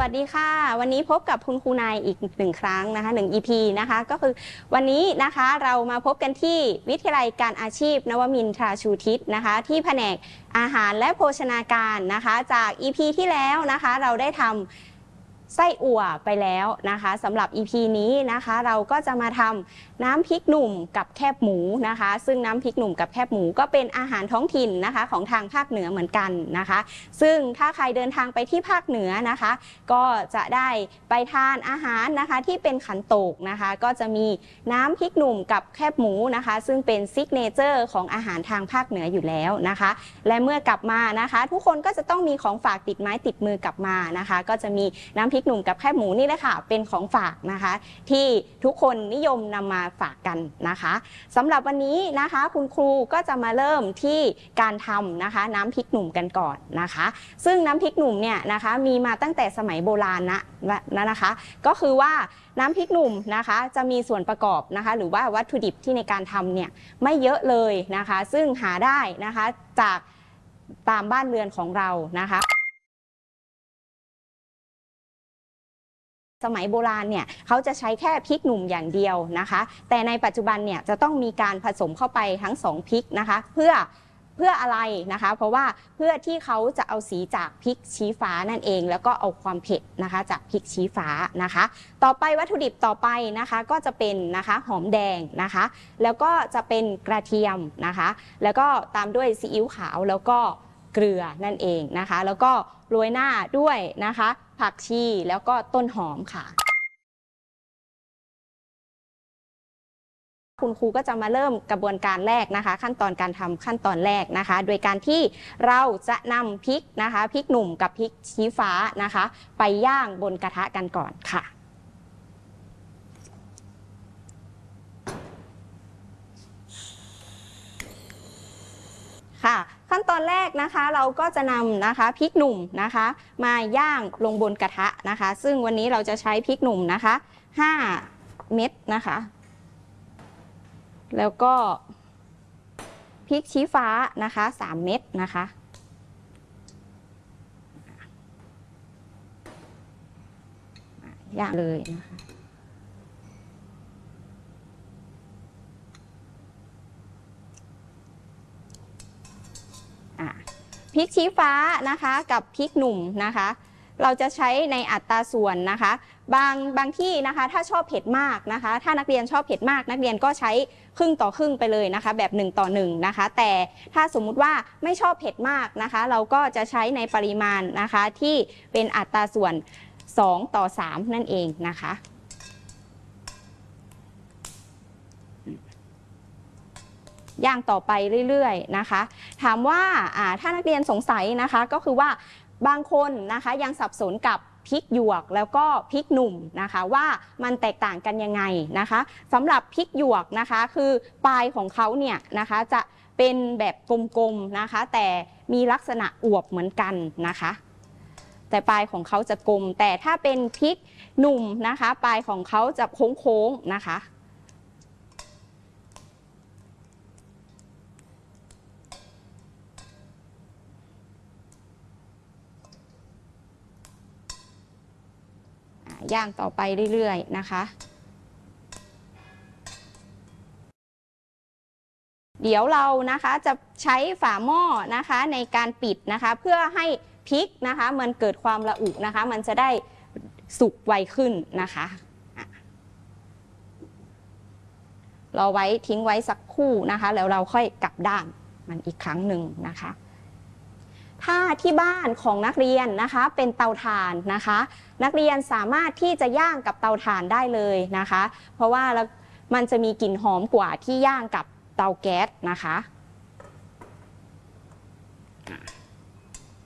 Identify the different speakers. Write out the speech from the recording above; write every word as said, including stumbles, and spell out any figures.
Speaker 1: วัสดีค่ะวันนี้พบกับคุณครูนายอีกหนึ่งครั้งนะคะหนึ่ง อี พี นะคะก็คือวันนี้นะคะเรามาพบกันที่วิทยาลัยการอาชีพนวมินทราชูทิศนะคะที่แผนกอาหารและโภชนาการนะคะจาก อี พี ที่แล้วนะคะเราได้ทำไส้อั่วไปแล้วนะคะสำหรับ อี พี นี้นะคะเราก็จะมาทำน้ำพริกหนุ่มกับแคบหมูนะคะซึ่งน้ำพริกหนุ่มกับแคบหมูก็เป็นอาหารท้องถิ่นนะคะของทางภาคเหนือเหมือนกันนะคะซึ่งถ้าใครเดินทางไปที่ภาคเหนือนะคะก็จะได้ไปทานอาหารนะคะที่เป็นขันโตกนะคะก็จะมีน้ำพริกหนุ่มกับแคบหมูนะคะซึ่งเป็นซิกเนเจอร์ของอาหารทางภาคเหนืออยู่แล้วนะคะและเมื่อกลับมานะคะทุกคนก็จะต้องมีของฝากติดไม้ติดมือกลับมานะคะก็จะมีน้ำพริกหนุ่มกับแคบหมูนี่แหละค่ะเป็นของฝากนะคะที่ทุกคนนิยมนำมาฝากกันนะคะสำหรับวันนี้นะคะคุณครูก็จะมาเริ่มที่การทำนะคะน้ำพริกหนุ่มกันก่อนนะคะซึ่งน้ำพริกหนุ่มเนี่ยนะคะมีมาตั้งแต่สมัยโบราณนะนะคะก็คือว่าน้ำพริกหนุ่มนะคะจะมีส่วนประกอบนะคะหรือว่าวัตถุดิบที่ในการทำเนี่ยไม่เยอะเลยนะคะซึ่งหาได้นะคะจากตามบ้านเรือนของเรานะคะสมัยโบราณเนี่ยเขาจะใช้แค่พริกหนุ่มอย่างเดียวนะคะแต่ในปัจจุบันเนี่ยจะต้องมีการผสมเข้าไปทั้งสองพริกนะคะเพื่อเพื่ออะไรนะคะเพราะว่าเพื่อที่เขาจะเอาสีจากพริกชี้ฟ้านั่นเองแล้วก็เอาความเผ็ดนะคะจากพริกชี้ฟ้านะคะต่อไปวัตถุดิบต่อไปนะคะก็จะเป็นนะคะหอมแดงนะคะแล้วก็จะเป็นกระเทียมนะคะแล้วก็ตามด้วยซีอิ๊วขาวแล้วก็เกลือนั่นเองนะคะแล้วก็โรยหน้าด้วยนะคะผักชีแล้วก็ต้นหอมค่ะคุณครูก็จะมาเริ่มกระบวนการแรกนะคะขั้นตอนการทำขั้นตอนแรกนะคะโดยการที่เราจะนำพริกนะคะพริกหนุ่มกับพริกชี้ฟ้านะคะไปย่างบนกระทะกันก่อนค่ะค่ะขั้นตอนแรกนะคะเราก็จะนำนะคะพริกหนุ่มนะคะมาย่างลงบนกระทะนะคะซึ่งวันนี้เราจะใช้พริกหนุ่มนะคะห้าเม็ดนะคะแล้วก็พริกชี้ฟ้านะคะสามเม็ดนะคะย่างเลยนะคะพริกชี้ฟ้านะคะกับพริกหนุ่มนะคะเราจะใช้ในอัตราส่วนนะคะบางบางที่นะคะถ้าชอบเผ็ดมากนะคะถ้านักเรียนชอบเผ็ดมากนักเรียนก็ใช้ครึ่งต่อครึ่งไปเลยนะคะแบบหนึ่งต่อหนึ่งนะคะแต่ถ้าสมมุติว่าไม่ชอบเผ็ดมากนะคะเราก็จะใช้ในปริมาณนะคะที่เป็นอัตราส่วนสองต่อสามนั่นเองนะคะย่างต่อไปเรื่อยๆนะคะถามว่าถ้านักเรียนสงสัยนะคะก็คือว่าบางคนนะคะยังสับสนกับพริกหยวกแล้วก็พริกหนุ่มนะคะว่ามันแตกต่างกันยังไงนะคะสำหรับพริกหยวกนะคะคือปลายของเขาเนี่ยนะคะจะเป็นแบบกลมๆนะคะแต่มีลักษณะอวบเหมือนกันนะคะแต่ปลายของเขาจะกลมแต่ถ้าเป็นพริกหนุ่มนะคะปลายของเขาจะโค้งๆนะคะย่างต่อไปเรื่อยๆนะคะเดี๋ยวเรานะคะจะใช้ฝาหม้อนะคะในการปิดนะคะเพื่อให้พริกนะคะมันเกิดความระอุนะคะมันจะได้สุกไวขึ้นนะคะรอไว้ทิ้งไว้สักครู่นะคะแล้วเราค่อยกลับด้านมันอีกครั้งหนึ่งนะคะถ้าที่บ้านของนักเรียนนะคะเป็นเตาถ่านนะคะนักเรียนสามารถที่จะย่างกับเตาถ่านได้เลยนะคะเพราะว่ามันจะมีกลิ่นหอมกว่าที่ย่างกับเตาแก๊สนะคะ